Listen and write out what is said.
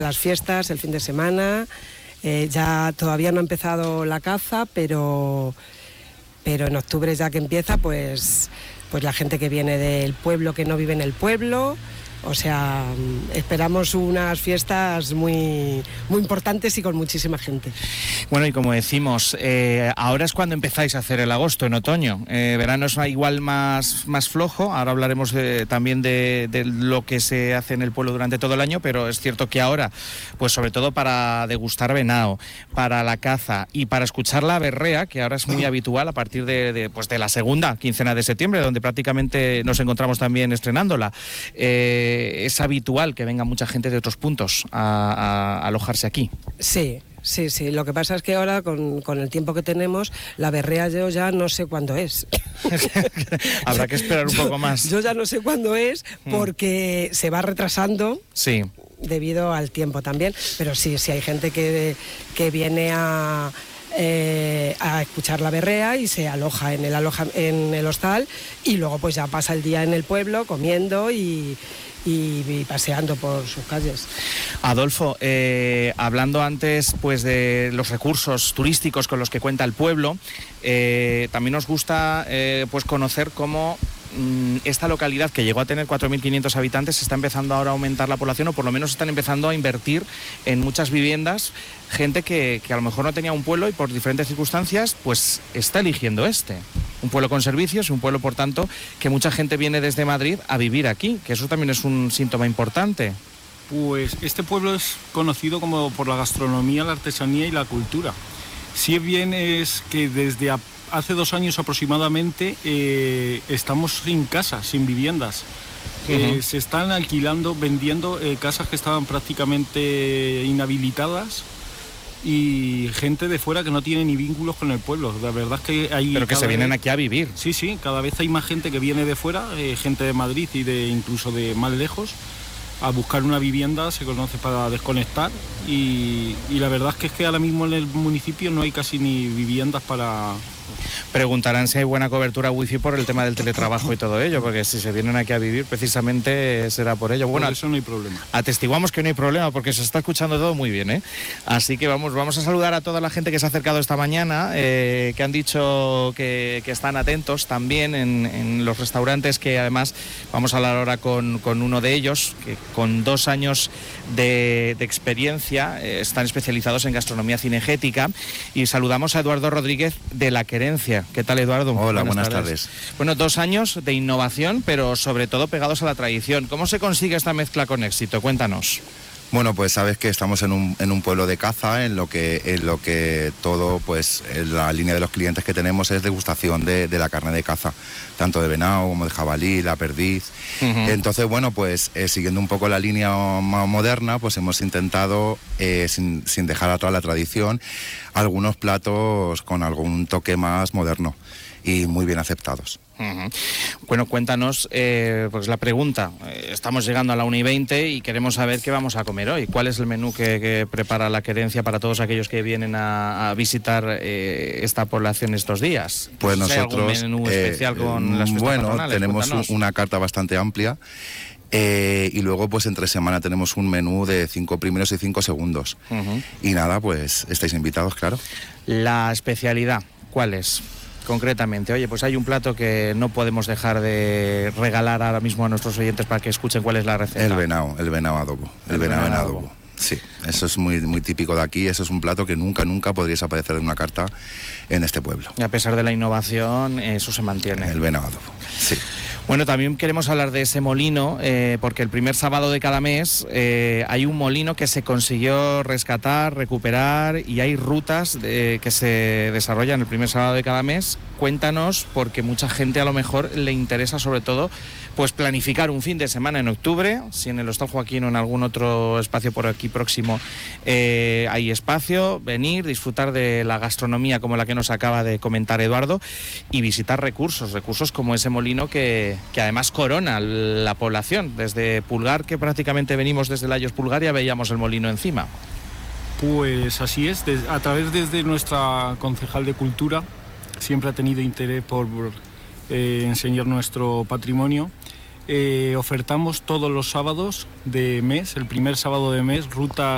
Las fiestas, el fin de semana, ya todavía no ha empezado la caza, pero en octubre ya que empieza, pues la gente que viene del pueblo, que no vive en el pueblo. O sea, esperamos unas fiestas muy, muy importantes y con muchísima gente. Bueno, y como decimos, ahora es cuando empezáis a hacer el agosto, en otoño. Verano es igual más flojo. Ahora hablaremos también de lo que se hace en el pueblo durante todo el año, pero es cierto que ahora, pues sobre todo para degustar venado, para la caza y para escuchar la berrea, que ahora es muy habitual a partir de la segunda quincena de septiembre, donde prácticamente nos encontramos también estrenándola. Es habitual que venga mucha gente de otros puntos a alojarse aquí. Sí. Lo que pasa es que ahora, con el tiempo que tenemos, la berrea yo ya no sé cuándo es. Habrá que esperar un poco más. Yo ya no sé cuándo es, porque se va retrasando. Sí. Debido al tiempo también. Pero sí hay gente que viene a escuchar la berrea y se aloja en el hostal, y luego pues ya pasa el día en el pueblo comiendo y paseando por sus calles. Adolfo, hablando antes pues de los recursos turísticos con los que cuenta el pueblo, también nos gusta pues conocer cómo esta localidad, que llegó a tener 4.500 habitantes, está empezando ahora a aumentar la población, o por lo menos están empezando a invertir en muchas viviendas, gente que a lo mejor no tenía un pueblo y por diferentes circunstancias pues está eligiendo un pueblo con servicios, un pueblo por tanto que mucha gente viene desde Madrid a vivir aquí, que eso también es un síntoma importante. Pues este pueblo es conocido como por la gastronomía, la artesanía y la cultura. Si bien es que desde hace 2 años aproximadamente estamos sin casas, sin viviendas. Se están alquilando, vendiendo casas que estaban prácticamente inhabilitadas, y gente de fuera que no tiene ni vínculos con el pueblo. La verdad es que hay... Pero que se vienen aquí a vivir. Sí, cada vez hay más gente que viene de fuera, gente de Madrid y incluso de más lejos, a buscar una vivienda, se conoce, para desconectar, y la verdad es que ahora mismo en el municipio no hay casi ni viviendas para... Preguntarán si hay buena cobertura wifi por el tema del teletrabajo y todo ello, porque si se vienen aquí a vivir precisamente será por ello. Bueno, por eso no hay problema. Atestiguamos que no hay problema, porque se está escuchando todo muy bien, ¿eh? Así que vamos a saludar a toda la gente que se ha acercado esta mañana, que han dicho que están atentos también en los restaurantes, que además vamos a hablar ahora con uno de ellos, que con 2 años de experiencia están especializados en gastronomía cinegética, y saludamos a Eduardo Rodríguez de La Querencia. ¿Qué tal, Eduardo? Hola, buenas tardes. Bueno, 2 años de innovación, pero sobre todo pegados a la tradición. ¿Cómo se consigue esta mezcla con éxito? Cuéntanos. Bueno, pues sabes que estamos en un pueblo de caza, en lo que todo, pues la línea de los clientes que tenemos es degustación de la carne de caza, tanto de venado como de jabalí, la perdiz. Entonces, bueno, pues siguiendo un poco la línea más moderna, pues hemos intentado, sin dejar atrás la tradición, algunos platos con algún toque más moderno y muy bien aceptados. Bueno, cuéntanos, pues la pregunta, estamos llegando a la 1:20 y queremos saber qué vamos a comer hoy. ¿Cuál es el menú que prepara La Querencia para todos aquellos que vienen a visitar esta población estos días? Pues ¿Hay nosotros, algún menú especial con las fiestas patronales? Tenemos Cuéntanos. una carta bastante amplia. Y luego pues entre semana tenemos un menú de 5 primeros y 5 segundos. Y nada, pues estáis invitados, claro. La especialidad, ¿cuál es? Concretamente, oye, pues hay un plato que no podemos dejar de regalar ahora mismo a nuestros oyentes para que escuchen cuál es la receta. El venado adobo. El venado en adobo. Sí, eso es muy, muy típico de aquí. Eso es un plato que nunca podríais aparecer en una carta en este pueblo. Y a pesar de la innovación, eso se mantiene. El venado adobo, sí. Bueno, también queremos hablar de ese molino, porque el primer sábado de cada mes hay un molino que se consiguió rescatar, recuperar, y hay rutas que se desarrollan el primer sábado de cada mes. Cuéntanos, porque mucha gente a lo mejor le interesa sobre todo pues planificar un fin de semana en octubre, si en el Hostal Joaquín o en algún otro espacio por aquí próximo hay espacio, venir, disfrutar de la gastronomía como la que nos acaba de comentar Eduardo, y visitar recursos como ese molino que además corona la población. Desde Pulgar, que prácticamente venimos desde Layos Pulgar, ya veíamos el molino encima. Pues así es, a través desde nuestra concejal de Cultura, siempre ha tenido interés por enseñar nuestro patrimonio. Ofertamos todos los sábados de mes, el primer sábado de mes, rutas